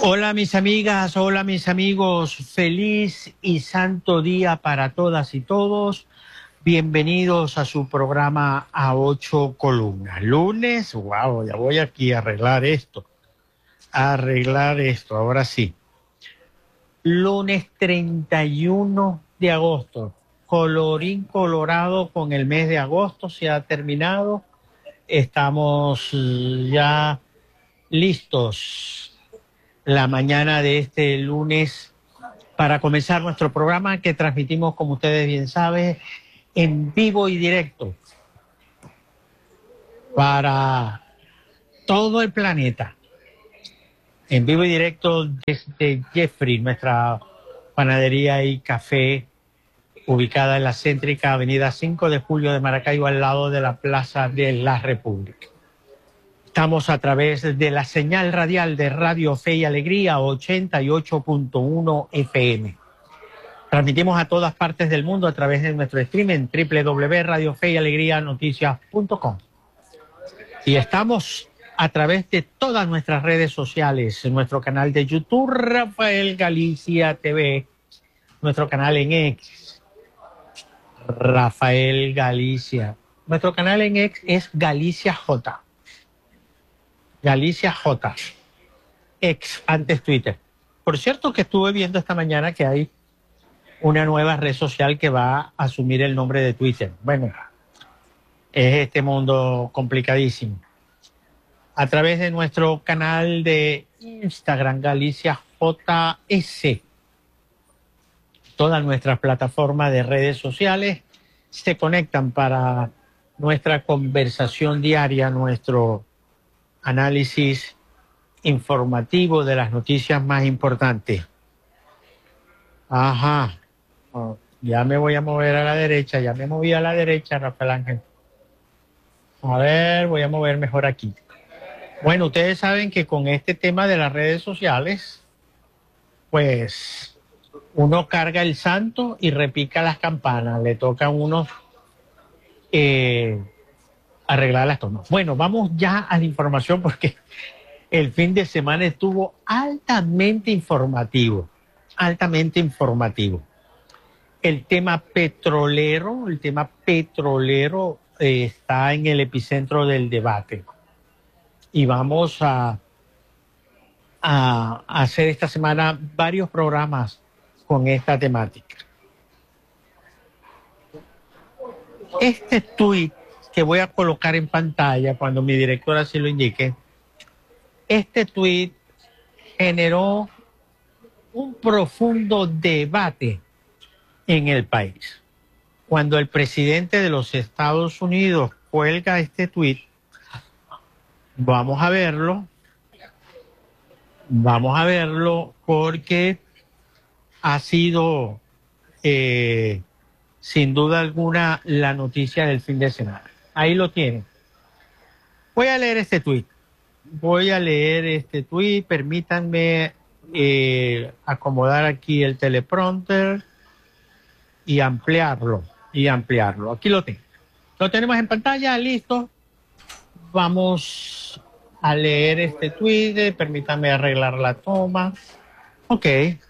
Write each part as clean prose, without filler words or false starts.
Hola mis amigas, hola mis amigos, feliz y santo día para todas y todos. Bienvenidos a su programa A Ocho Columnas. Lunes, wow, ya voy aquí a arreglar esto, ahora sí. Lunes 31 de agosto, colorín colorado con el mes de agosto, se ha terminado. Estamos ya listos la mañana de este lunes para comenzar nuestro programa que transmitimos, como ustedes bien saben, en vivo y directo para todo el planeta. En vivo y directo desde Jeffrey, nuestra panadería y café ubicada en la céntrica avenida 5 de Julio de Maracaibo, al lado de la Plaza de la República. Estamos a través de la señal radial de Radio Fe y Alegría 88.1 FM. Transmitimos a todas partes del mundo a través de nuestro stream en www.radiofeyalegrianoticias.com. Y estamos a través de todas nuestras redes sociales, en nuestro canal de YouTube, Rafael Galicia TV, nuestro canal en X, Rafael Galicia. Nuestro canal en X es Galicia J. Galicia J. X, antes Twitter. Por cierto que estuve viendo esta mañana que hay una nueva red social que va a asumir el nombre de Twitter. Bueno, es este mundo complicadísimo. A través de nuestro canal de Instagram, Galicia JS, todas nuestras plataformas de redes sociales se conectan para nuestra conversación diaria, nuestro análisis informativo de las noticias más importantes. Ajá. Oh, ya me voy a mover a la derecha, ya me moví a la derecha, Rafael Ángel. A ver, voy a mover mejor aquí. Bueno, ustedes saben que con este tema de las redes sociales, pues uno carga el santo y repica las campanas. Le toca a uno arreglar las tomas. Bueno, vamos ya a la información porque el fin de semana estuvo altamente informativo, altamente informativo. El tema petrolero está en el epicentro del debate. Y vamos a hacer esta semana varios programas con esta temática. Este tuit que voy a colocar en pantalla cuando mi directora así lo indique, este tuit generó un profundo debate en el país. Cuando el presidente de los Estados Unidos cuelga este tuit, vamos a verlo porque ha sido sin duda alguna la noticia del fin de semana. Ahí lo tienen. Voy a leer este tuit. Permítanme acomodar aquí el teleprompter y ampliarlo. Aquí lo tengo. Lo tenemos en pantalla, listo. Vamos a leer este tuit. Permítanme arreglar la toma. Ok.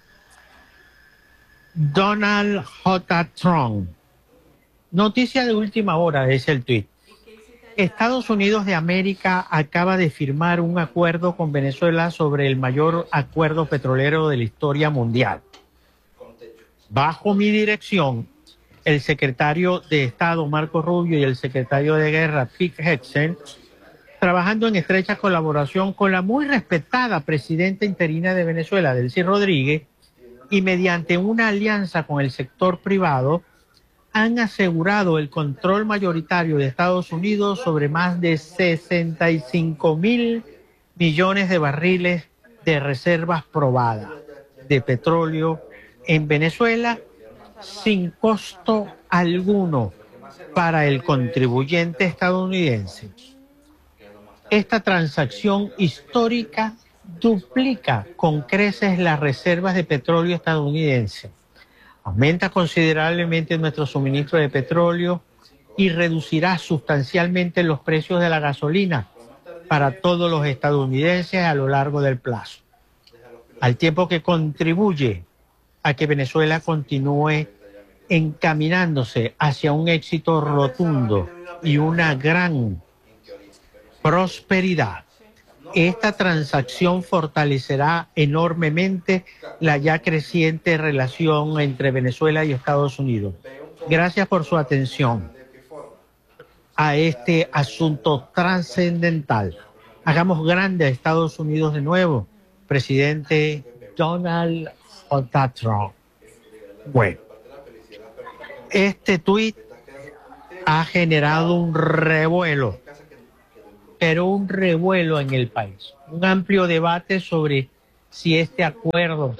Donald J. Trump. Noticia de última hora es el tuit. Estados Unidos de América acaba de firmar un acuerdo con Venezuela sobre el mayor acuerdo petrolero de la historia mundial. Bajo mi dirección, el secretario de Estado Marco Rubio y el secretario de Guerra Pete Hegseth, trabajando en estrecha colaboración con la muy respetada presidenta interina de Venezuela, Delcy Rodríguez, y mediante una alianza con el sector privado, han asegurado el control mayoritario de Estados Unidos sobre más de 65.000 millones de barriles de reservas probadas de petróleo en Venezuela sin costo alguno para el contribuyente estadounidense. Esta transacción histórica duplica con creces las reservas de petróleo estadounidense, aumenta considerablemente nuestro suministro de petróleo y reducirá sustancialmente los precios de la gasolina para todos los estadounidenses a lo largo del plazo. al tiempo que contribuye a que Venezuela continúe encaminándose hacia un éxito rotundo y una gran prosperidad. Esta transacción fortalecerá enormemente la ya creciente relación entre Venezuela y Estados Unidos. Gracias por su atención a este asunto trascendental. Hagamos grande a Estados Unidos de nuevo. Presidente Donald J. Trump. Bueno, este tuit ha generado un revuelo, pero un revuelo en el país. Un amplio debate sobre si este acuerdo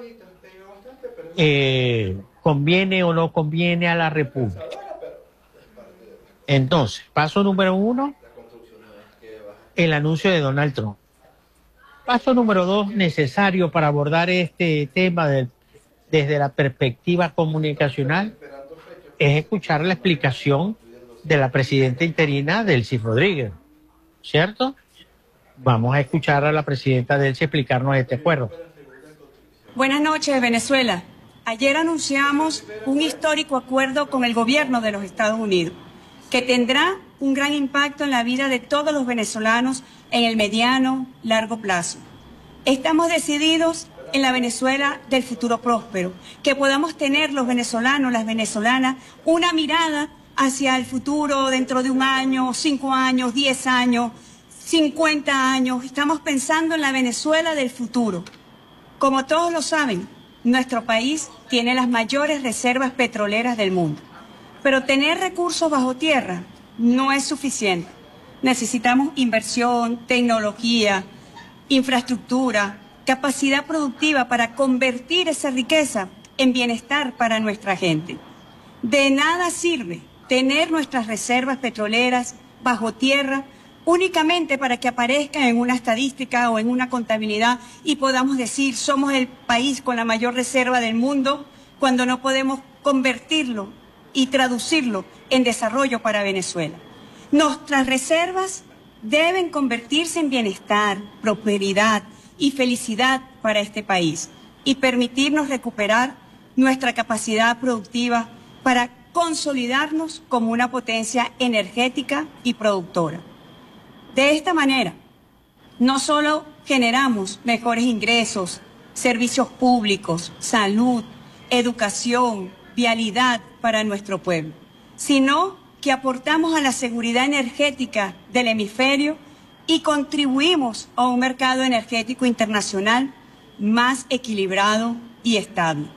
conviene o no conviene a la República. Entonces, paso número 1, el anuncio de Donald Trump. Paso número 2, necesario para abordar este tema desde la perspectiva comunicacional, es escuchar la explicación de la presidenta interina, Delcy Rodríguez, ¿cierto? Vamos a escuchar a la presidenta Delcy explicarnos este acuerdo. Buenas noches, Venezuela. Ayer anunciamos un histórico acuerdo con el gobierno de los Estados Unidos, que tendrá un gran impacto en la vida de todos los venezolanos en el mediano, largo plazo. Estamos decididos en la Venezuela del futuro próspero, que podamos tener los venezolanos, las venezolanas, una mirada hacia el futuro dentro de 1 año, 5 años, 10 años, 50 años. Estamos pensando en la Venezuela del futuro. Como todos lo saben, nuestro país tiene las mayores reservas petroleras del mundo. Pero tener recursos bajo tierra no es suficiente. Necesitamos inversión, tecnología, infraestructura, capacidad productiva para convertir esa riqueza en bienestar para nuestra gente. De nada sirve tener nuestras reservas petroleras bajo tierra únicamente para que aparezcan en una estadística o en una contabilidad y podamos decir somos el país con la mayor reserva del mundo, cuando no podemos convertirlo y traducirlo en desarrollo para Venezuela. Nuestras reservas deben convertirse en bienestar, prosperidad y felicidad para este país y permitirnos recuperar nuestra capacidad productiva para consolidarnos como una potencia energética y productora. De esta manera, no solo generamos mejores ingresos, servicios públicos, salud, educación, vialidad para nuestro pueblo, sino que aportamos a la seguridad energética del hemisferio y contribuimos a un mercado energético internacional más equilibrado y estable.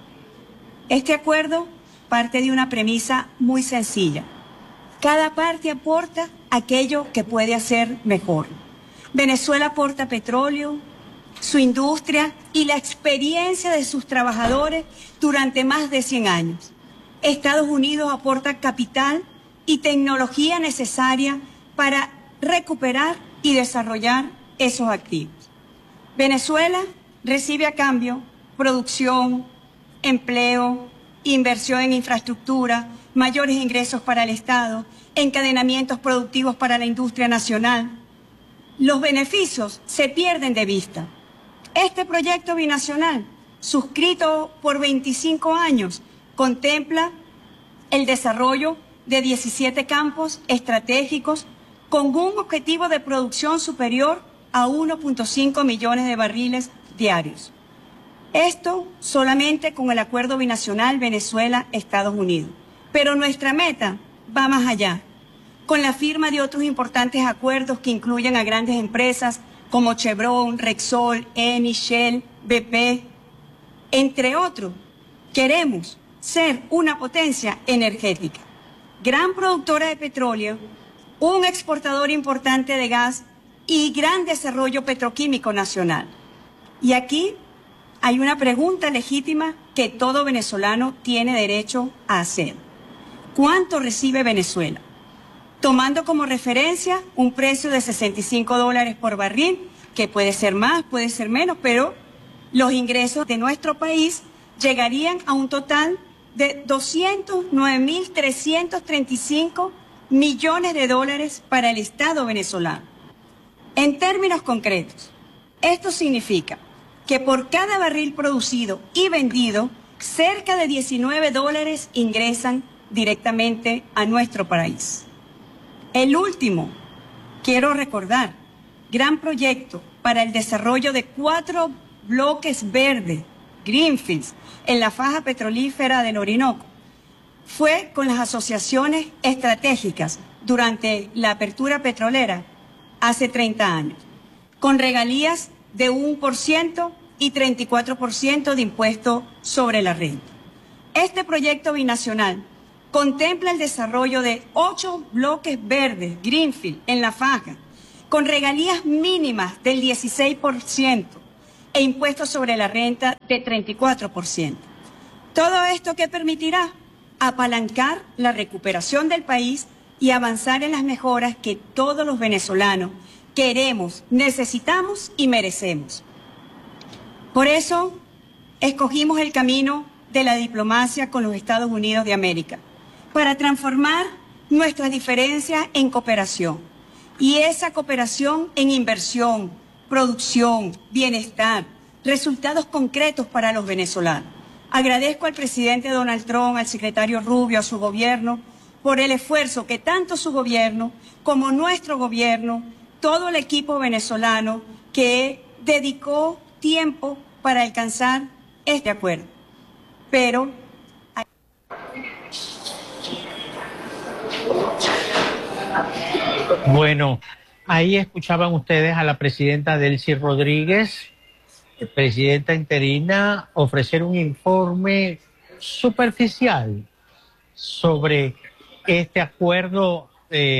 Este acuerdo parte de una premisa muy sencilla. Cada parte aporta aquello que puede hacer mejor. Venezuela aporta petróleo, su industria y la experiencia de sus trabajadores durante más de 100 años. Estados Unidos aporta capital y tecnología necesaria para recuperar y desarrollar esos activos. Venezuela recibe a cambio producción, empleo, inversión en infraestructura, mayores ingresos para el Estado, encadenamientos productivos para la industria nacional. Los beneficios se pierden de vista. Este proyecto binacional, suscrito por 25 años, contempla el desarrollo de 17 campos estratégicos con un objetivo de producción superior a 1.5 millones de barriles diarios. Esto solamente con el acuerdo binacional Venezuela-Estados Unidos. Pero nuestra meta va más allá, con la firma de otros importantes acuerdos que incluyen a grandes empresas como Chevron, Repsol, Eni, Shell, BP, entre otros. Queremos ser una potencia energética, gran productora de petróleo, un exportador importante de gas y gran desarrollo petroquímico nacional. Y aquí hay una pregunta legítima que todo venezolano tiene derecho a hacer. ¿Cuánto recibe Venezuela? Tomando como referencia un precio de $65 por barril, que puede ser más, puede ser menos, pero los ingresos de nuestro país llegarían a un total de 209.335 millones de dólares para el Estado venezolano. En términos concretos, esto significa que por cada barril producido y vendido, cerca de $19 ingresan directamente a nuestro país. El último, quiero recordar, gran proyecto para el desarrollo de 4 bloques verdes, greenfields, en la faja petrolífera del Orinoco, fue con las asociaciones estratégicas durante la apertura petrolera hace 30 años, con regalías de 1% y 34% de impuesto sobre la renta. Este proyecto binacional contempla el desarrollo de 8 bloques verdes, greenfield, en la faja, con regalías mínimas del 16% e impuestos sobre la renta de 34%. Todo esto que permitirá apalancar la recuperación del país y avanzar en las mejoras que todos los venezolanos queremos, necesitamos y merecemos. Por eso, escogimos el camino de la diplomacia con los Estados Unidos de América, para transformar nuestras diferencias en cooperación, y esa cooperación en inversión, producción, bienestar, resultados concretos para los venezolanos. Agradezco al presidente Donald Trump, al secretario Rubio, a su gobierno, por el esfuerzo que tanto su gobierno como nuestro gobierno, todo el equipo venezolano que dedicó tiempo para alcanzar este acuerdo. Pero bueno, ahí escuchaban ustedes a la presidenta Delcy Rodríguez, presidenta interina, ofrecer un informe superficial sobre este acuerdo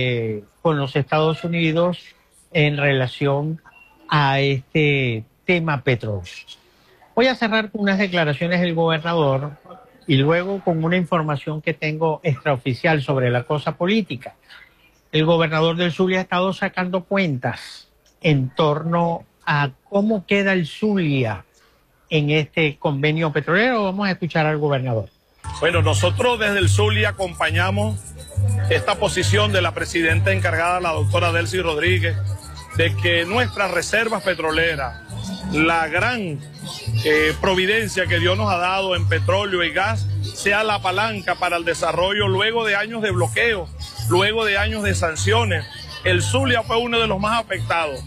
con los Estados Unidos en relación a este tema petróleo. Voy a cerrar con unas declaraciones del gobernador y luego con una información que tengo extraoficial sobre la cosa política. El gobernador del Zulia ha estado sacando cuentas en torno a cómo queda el Zulia en este convenio petrolero. Vamos a escuchar al gobernador. Bueno, nosotros desde el Zulia acompañamos esta posición de la presidenta encargada, la doctora Delcy Rodríguez, de que nuestras reservas petroleras, la gran providencia que Dios nos ha dado en petróleo y gas, sea la palanca para el desarrollo luego de años de bloqueo, luego de años de sanciones. El Zulia fue uno de los más afectados.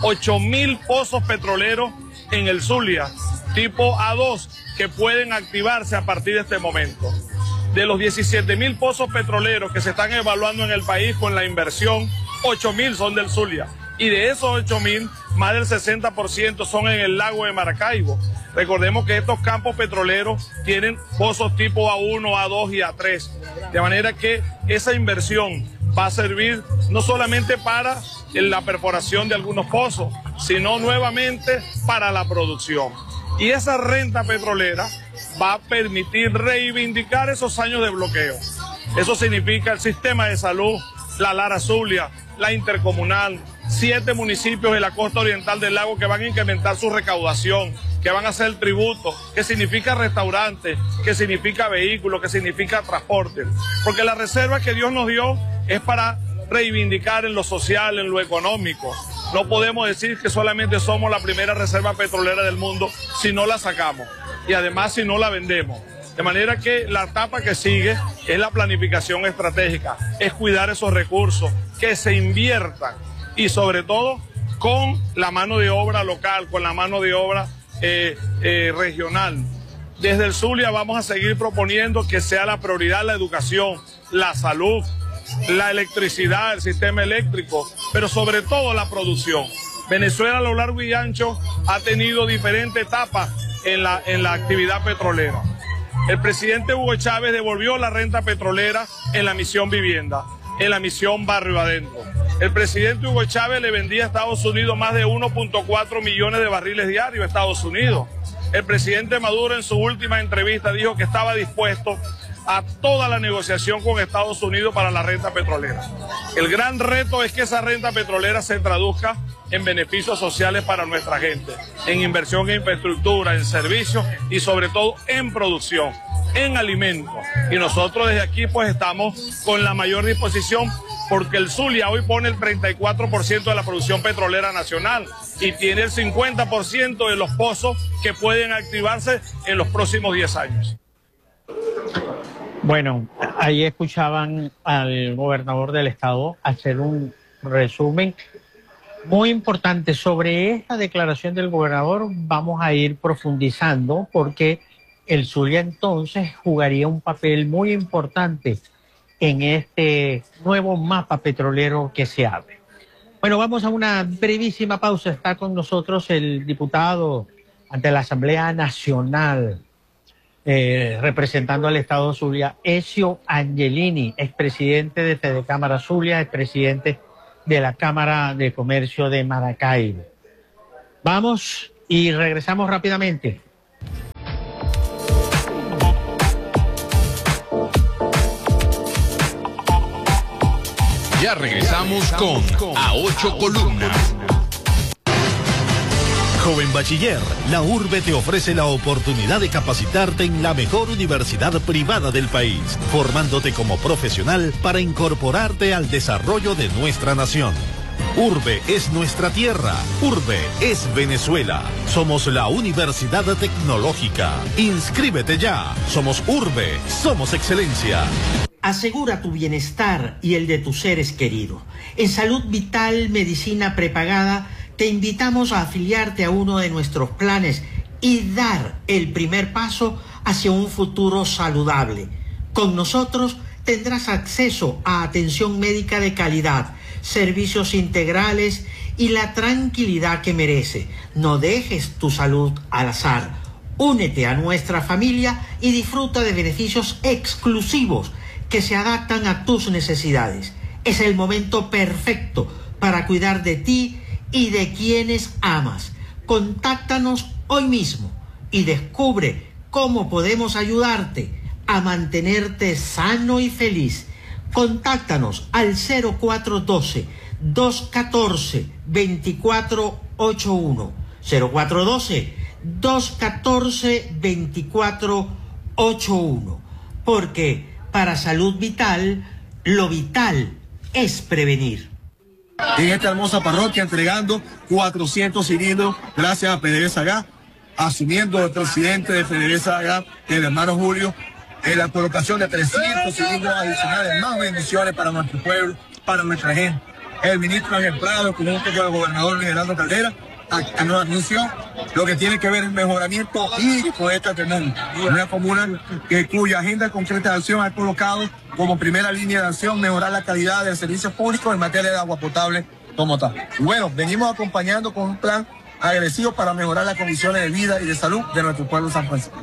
8.000 pozos petroleros en el Zulia, tipo A2, que pueden activarse a partir de este momento. De los 17.000 pozos petroleros que se están evaluando en el país con la inversión, 8.000 son del Zulia. Y de esos 8.000, más del 60% son en el lago de Maracaibo. Recordemos que estos campos petroleros tienen pozos tipo A1, A2 y A3. De manera que esa inversión va a servir no solamente para la perforación de algunos pozos, sino nuevamente para la producción. Y esa renta petrolera va a permitir reivindicar esos años de bloqueo. Eso significa el sistema de salud, la Lara Zulia, la intercomunal, 7 municipios de la costa oriental del lago que van a incrementar su recaudación, que van a hacer tributo, que significa restaurante, que significa vehículo, que significa transporte. Porque la reserva que Dios nos dio es para reivindicar en lo social, en lo económico. No podemos decir que solamente somos la primera reserva petrolera del mundo si no la sacamos y además si no la vendemos. De manera que la etapa que sigue es la planificación estratégica, es cuidar esos recursos, que se inviertan y sobre todo con la mano de obra local, con la mano de obra regional. Desde el Zulia vamos a seguir proponiendo que sea la prioridad la educación, la salud, la electricidad, el sistema eléctrico, pero sobre todo la producción. Venezuela a lo largo y ancho ha tenido diferentes etapas en la actividad petrolera. El presidente Hugo Chávez devolvió la renta petrolera en la misión vivienda, en la misión barrio adentro. El presidente Hugo Chávez le vendía a Estados Unidos más de 1.4 millones de barriles diarios a Estados Unidos. El presidente Maduro en su última entrevista dijo que estaba dispuesto a toda la negociación con Estados Unidos para la renta petrolera. El gran reto es que esa renta petrolera se traduzca en beneficios sociales para nuestra gente, en inversión en infraestructura, en servicios y sobre todo en producción, en alimentos. Y nosotros desde aquí pues estamos con la mayor disposición porque el Zulia hoy pone el 34% de la producción petrolera nacional. y tiene el 50% de los pozos que pueden activarse en los próximos 10 años. Bueno, ahí escuchaban al gobernador del estado hacer un resumen muy importante sobre esta declaración del gobernador. Vamos a ir profundizando porque el Zulia entonces jugaría un papel muy importante en este nuevo mapa petrolero que se abre. Bueno, vamos a una brevísima pausa. Está con nosotros el diputado ante la Asamblea Nacional, representando al Estado Zulia, Ezio Angelini, expresidente de Fedecámara Zulia, expresidente de la Cámara de Comercio de Maracaibo. Vamos y regresamos rápidamente. Ya regresamos con A Ocho Columnas. Joven bachiller, la URBE te ofrece la oportunidad de capacitarte en la mejor universidad privada del país, formándote como profesional para incorporarte al desarrollo de nuestra nación. URBE es nuestra tierra, URBE es Venezuela. Somos la Universidad Tecnológica. Inscríbete ya. Somos URBE, somos excelencia. Asegura tu bienestar y el de tus seres queridos. En Salud Vital Medicina Prepagada te invitamos a afiliarte a uno de nuestros planes y dar el primer paso hacia un futuro saludable. Con nosotros tendrás acceso a atención médica de calidad, servicios integrales y la tranquilidad que merece. No dejes tu salud al azar. Únete a nuestra familia y disfruta de beneficios exclusivos que se adaptan a tus necesidades. Es el momento perfecto para cuidar de ti y de quienes amas. Contáctanos hoy mismo y descubre cómo podemos ayudarte a mantenerte sano y feliz. Contáctanos al 0412-214-2481. 0412-214-2481. Porque para Salud Vital, lo vital es prevenir. En esta hermosa parroquia entregando 400 cilindros gracias a PDVSA Gas, asumiendo el presidente de PDVSA Gas, el hermano Julio, en la colocación de 300 cilindros adicionales, más bendiciones para nuestro pueblo, para nuestra gente. El ministro Ángel Prado, junto con el gobernador Luis Gerardo Caldera, nos anunció lo que tiene que ver el mejoramiento hídrico de esta comuna, una comuna cuya agenda concreta de acción ha colocado como primera línea de acción mejorar la calidad del servicio público en materia de agua potable como tal. Bueno, venimos acompañando con un plan agresivo para mejorar las condiciones de vida y de salud de nuestro pueblo San Francisco.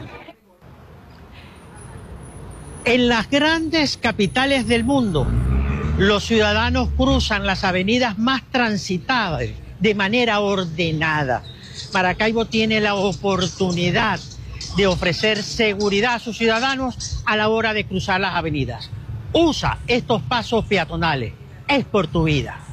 En las grandes capitales del mundo, los ciudadanos cruzan las avenidas más transitadas de manera ordenada. Maracaibo tiene la oportunidad de ofrecer seguridad a sus ciudadanos a la hora de cruzar las avenidas. Usa estos pasos peatonales. Es por tu vida.